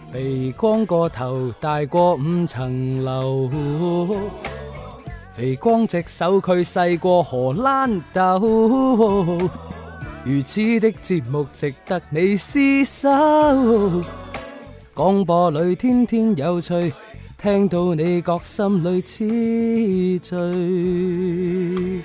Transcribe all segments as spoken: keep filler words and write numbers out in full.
肥光個頭大過五層樓，肥光隻手佢細過荷蘭豆，如此的節目值得你廝守。廣播裏天天有趣，聽到你覺心裏痴醉。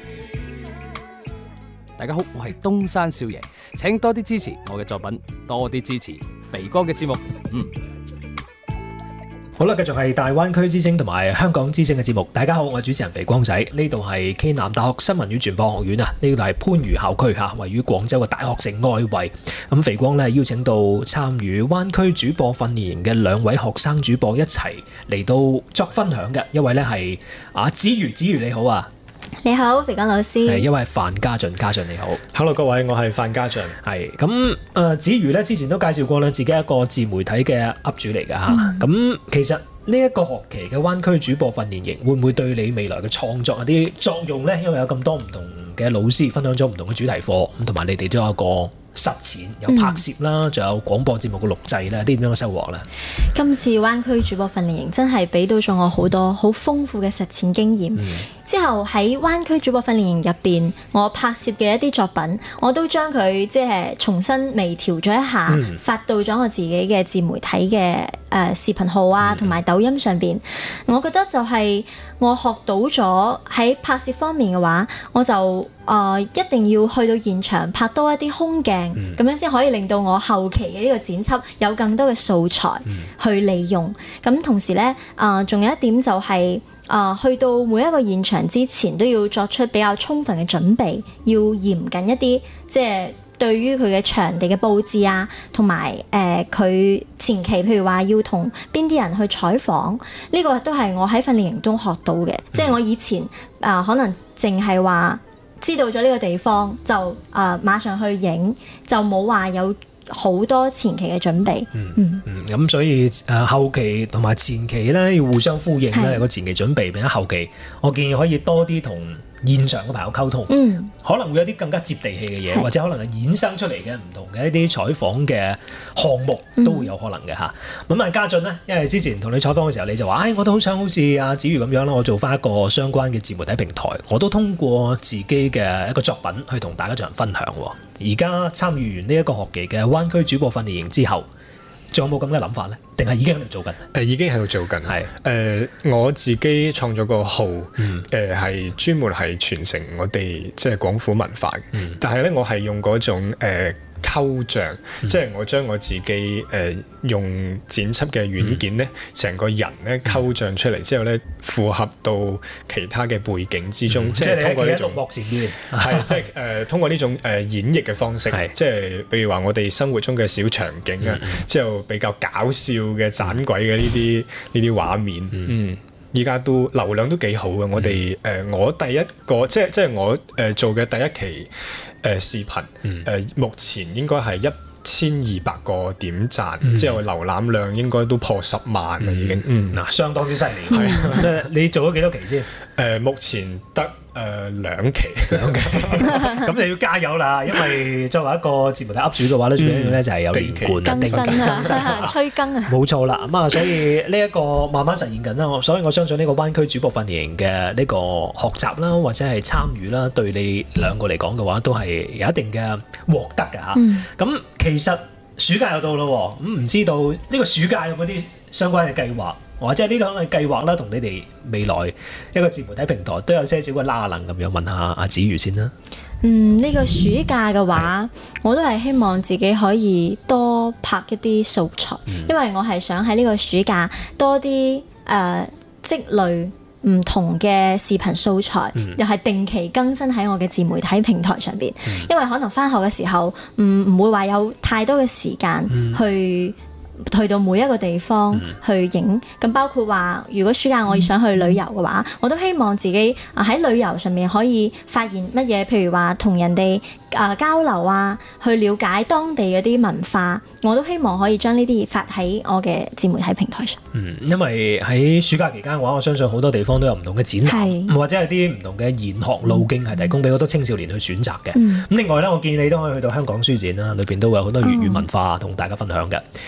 大家好，我係東山少爺，請多啲支持我嘅作品，多啲支持肥哥嘅節目。嗯， 好啦，繼續係大灣區之聲同埋香港之聲嘅節目。大家好，我係主持人肥光仔，呢度係暨南大學新聞與傳播學院啊，呢度係番禺校區嚇，位於廣州嘅大學城外圍。咁肥光咧邀請到參與灣區主播訓練營嘅兩位學生主播一齊嚟到作分享嘅，一位咧係啊子瑜，子瑜你好啊。 你好，肥光老師。 係，一位范家俊，家俊你好。 Hello 各位，我係范家俊。 係咁誒，子瑜咧之前都介紹過啦，自己一個自媒體嘅 up 主嚟㗎嚇。咁、嗯、其實呢一個學期嘅灣區主播訓練營會唔會對你未來嘅創作有啲作用咧？因為有咁多唔同嘅老師分享咗唔同嘅主題課，咁同埋你哋都有一個實踐，有拍攝啦，仲、嗯、有廣播節目嘅錄製咧，啲點樣嘅收穫咧？ 今次灣區主播訓練營真係俾到咗我好多好豐富嘅實踐經驗。嗯、之後喺灣區主播訓練營入邊，我拍攝嘅一啲作品，我都將佢即係重新微調咗一下，嗯、發到咗我自己嘅自媒體嘅誒、呃、視頻號啊，同埋、嗯、抖音上邊。我覺得就係我學到咗喺拍攝方面嘅話，我就誒、呃、一定要去到現場拍多一啲空鏡。咁、嗯、樣先可以令到我後期嘅呢個剪輯有更多嘅素材去利用。咁、嗯、同時呢，啊、呃，仲有一點就係、是、啊、呃，去到每一個現場之前都要作出比較充分嘅準備，要嚴謹一啲，即係對於佢嘅場地嘅佈置啊，同埋誒佢前期譬如話要同邊啲人去採訪，呢、這個都係我喺訓練營中學到嘅。嗯、即係我以前啊、呃，可能淨係話知道咗呢個地方就啊、呃、馬上去影，就冇話有好多前期嘅準備。嗯嗯嗯，咁所以誒、呃、後期同埋前期咧要互相呼應咧，有個前期準備，並且後期我建議可以多啲同現場嘅朋友溝通，嗯，可能會有啲更加接地氣嘅嘢，或者可能係衍生出嚟嘅唔同嘅一啲採訪嘅項目都會有可能嘅嚇。咁啊、嗯，家俊呢，因為之前同你採訪嘅時候，你就話，唉、哎，我都好想好似阿子瑜咁樣啦，我做翻一個相關嘅自媒體平台，我都通過自己嘅一個作品去同大家進行分享。而家參與完呢一個學期嘅灣區主播訓練營之後，仲有冇咁嘅諗法咧？定係已經喺度做緊？誒、 呃，已經喺度做緊。係誒、呃，我自己創咗個號，誒係、嗯呃、專門係傳承我哋即係廣府文化嘅。嗯、但係咧，我係用嗰種誒。呃構象，嗯、即係我將我自己誒、呃、用剪輯嘅軟件咧，成、嗯、個人咧構象出嚟之後咧，符合到其他嘅背景之中，嗯、即係通過呢種，係即係誒通過呢種誒、呃、演繹嘅方式，是即係譬如話我哋生活中嘅小場景啊，嗯、之後比較搞笑嘅盞鬼嘅呢啲呢啲畫面，嗯，依家、嗯、都流量都幾好嘅。我哋誒、呃、我第一個即係即係我誒、呃、做嘅第一期。誒、呃、視頻誒、嗯呃、目前應該係一千二百個點讚，嗯、之後瀏覽量應該都破十萬啦，已經。嗯，嗱、嗯，相當之犀利。係、嗯，你做咗幾多期先？誒、呃，目前得。誒、呃、兩期，兩期，咁你要加油啦！因為作為一個自媒體 up 主嘅話咧，最緊要咧就係有連貫啊、 更新啊、催更啊， 冇錯啦。咁啊，所以呢一個慢慢實現緊啦。所以我相信呢個灣區主播訓練營嘅呢個學習啦，或者係參與啦，對你兩個嚟講嘅話，都係有一定嘅獲得嘅嚇。咁、嗯、其實暑假又到咯，咁唔知道呢個暑假有冇啲相關嘅計劃？或者呢個嘅計劃啦，同你哋未來一個自媒體平台都有些少嘅拉楞咁樣，問下阿子瑜先啦。 嗯，呢、這個暑假嘅話，是我都係希望自己可以多拍一啲素材，嗯、因為我係想喺呢個暑假多啲誒、呃、積累唔同嘅視頻素材，嗯、又係定期更新喺我嘅自媒體平台上邊。嗯、因為可能返學嘅時候，唔唔會話有太多嘅時間去。嗯去到每一個地方去影，咁、嗯、包括話，如果暑假我想去旅遊嘅話，嗯、我都希望自己啊喺旅遊上面可以發現乜嘢，譬如話同人哋啊、呃、交流啊，去了解當地嗰啲文化，我都希望可以將呢啲發喺我嘅自媒體平台上。 嗯，因為喺暑假期間嘅話，我相信好多地方都有唔同嘅展覽，是或者係啲唔同嘅研學路徑係提供俾好多青少年去選擇嘅。咁、嗯、另外咧，我建議你都可以去到香港書展啦，裏邊都會有好多粵語文化同大家分享嘅，而且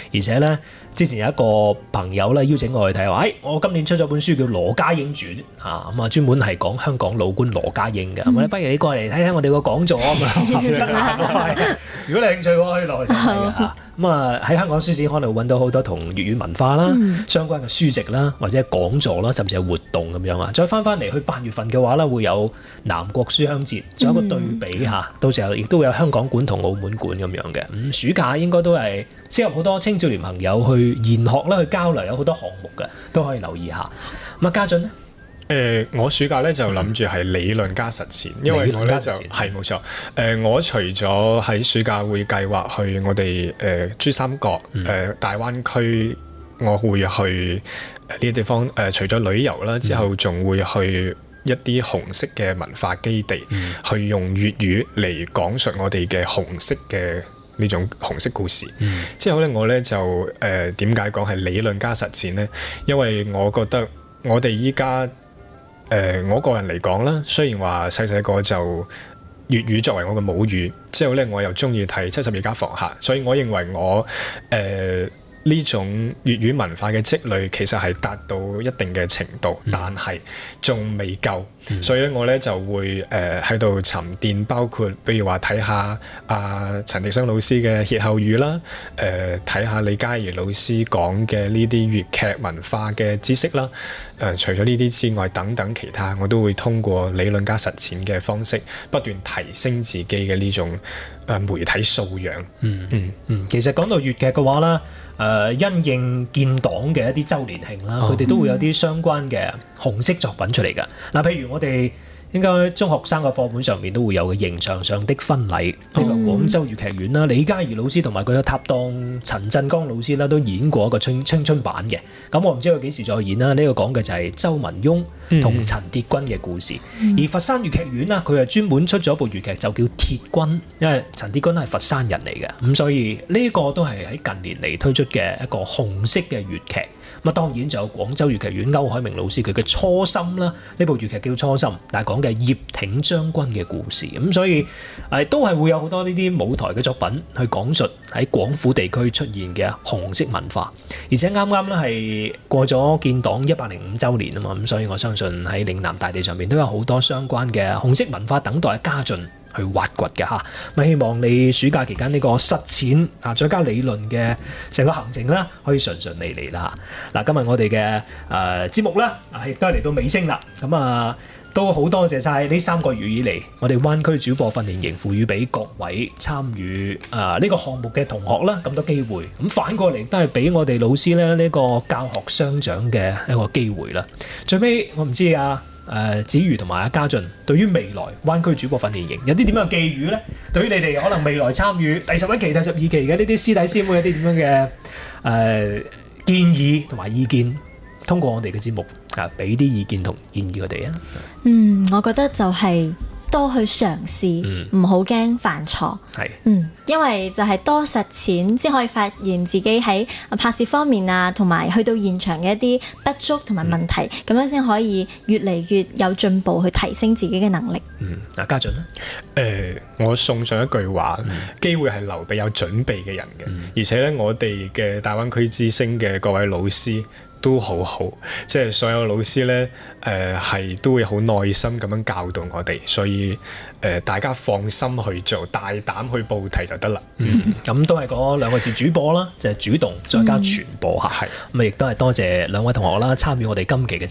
咧，之前有一個朋友咧邀請我去睇，話：，誒、哎，我今年出咗本書叫《羅家英傳》啊，咁啊專門係講香港老官羅家英嘅。咁、嗯、不如你過嚟睇睇我哋個講座啊嘛。如果你興趣，我可以落去睇睇嘅嚇。咁啊喺香港書展可能會揾到好多同粵語文化啦、嗯、相關嘅書籍啦，或者講座啦，甚至係活動咁樣啊。再翻翻嚟去八月份嘅話咧，會有南國書香節，仲有一個對比嚇。嗯、到時候亦都會有香港館同澳門館咁樣嘅。咁、嗯、暑假應該都係適合好多青少年朋友去研學啦，去交流，有好多項目嘅，都可以留意下。咁啊，家俊咧？ 誒、呃，我暑假咧就諗住係理論加實踐，因為我咧就係冇錯。誒、呃，我除咗喺暑假會計劃去我哋誒、呃、珠三角誒、嗯呃、大灣區，我會去呢啲地方誒、呃，除咗旅遊啦，之後仲會去一啲紅色嘅文化基地，嗯、去用粵語嚟講述我哋嘅紅色嘅呢種紅色故事。嗯、之後咧，我咧就誒點解講係理論加實踐咧？因為我覺得我哋依家誒、呃，我個人嚟講啦，雖然話細細個就粵語作為我嘅母語，之後咧我又中意睇七十二家房客，所以我認為我誒呢、呃、種粵語文化嘅積累其實係達到一定嘅程度，嗯、但係仲未夠，嗯、所以咧我咧就會誒喺度沉澱，包括比如話睇下阿陳迪生老師嘅歇後語啦，誒睇下李嘉怡老師講嘅呢啲粵劇文化嘅知識啦。誒、呃，除咗呢啲之外，等等其他，我都會通過理論加實踐嘅方式，不斷提升自己嘅呢種誒、呃、媒體素養。嗯嗯嗯，其實講到粵劇嘅話啦，誒、呃、因應建黨嘅一啲週年慶啦，佢哋、哦、都會有啲相關嘅紅色作品出嚟㗎。嗱、呃，譬如我哋應該中學生嘅課本上面都會有嘅《刑場上的婚禮》，呢個廣州粵劇院啦，李嘉怡老師同埋佢嘅搭檔陳振剛老師啦，都演過一個青青春版嘅。咁我唔知佢幾時再演啦。呢、這個講嘅就係周文雍同陳鐵軍嘅故事。嗯、而佛山粵劇院啦，佢係專門出咗一部粵劇，就叫《鐵軍》，因為陳鐵軍係佛山人嚟嘅，咁所以呢個都係喺近年嚟推出嘅一個紅色嘅粵劇。咁啊，當然仲有廣州粵劇院歐海明老師佢嘅《初心》啦，呢部粵劇叫《初心》，但係講嘅葉挺將軍嘅故事，咁所以誒、呃、都係會有好多呢啲舞台嘅作品去講述喺廣府地區出現嘅紅色文化，而且啱啱咧係過咗建黨一百零五週年啊嘛，咁所以我相信喺嶺南大地上面都有好多相關嘅紅色文化等待家進去挖掘嘅嚇。咁希望你暑假期間呢個實踐啊，再加理論嘅成個行程啦，可以順順利利啦嚇。嗱，今日我哋嘅誒節目啦，啊亦都係嚟到尾聲啦，咁啊〜都好多謝晒呢三個月以嚟，我哋灣區主播訓練營賦予俾各位參與啊呢個項目嘅同學啦，咁多機會。咁反過嚟都係俾我哋老師咧呢個教學相長嘅一個機會啦。最尾我唔知啊誒子瑜同埋阿家俊對於未來灣區主播訓練營有啲點樣嘅寄語咧？對於你哋可能未來參與第十一期、第十二期嘅呢啲師弟師妹有啲點樣嘅誒、呃、建議同埋意見？通過我哋嘅節目啊，俾啲意見同建議佢哋啊。 嗯，我覺得就係多去嘗試，唔好驚犯錯。 係， 嗯，因為就係多實踐先可以發現自己喺拍攝方面啊，同埋去到現場嘅一啲不足同埋問題，咁、嗯、樣先可以越嚟越有進步，去提升自己嘅能力。 嗯，嗱，家俊咧， 誒，我送上一句話，嗯、機會係留俾有準備嘅人嘅，嗯、而且咧，我哋嘅大灣區之星嘅各位老師都好好，即係所有老師咧，誒、呃、係都會好耐心咁樣教導我哋，所以誒、呃、大家放心去做，大膽去報題就得啦。 嗯，咁都係嗰兩個字主播啦，就係、是、主動再加傳播嚇。係、嗯，咁亦都係多謝兩位同學啦，參與我哋今期嘅節